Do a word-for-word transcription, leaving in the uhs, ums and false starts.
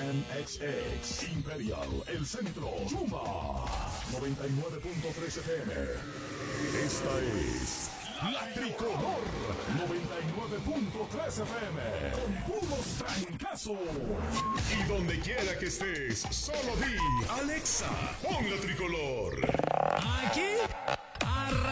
M X X, Imperial, El Centro, Yuma, noventa y nueve punto tres F M. Esta es La Tricolor, noventa y nueve punto tres F M, con puros trancazos. Y donde quiera que estés, solo di, Alexa, pon La Tricolor. Aquí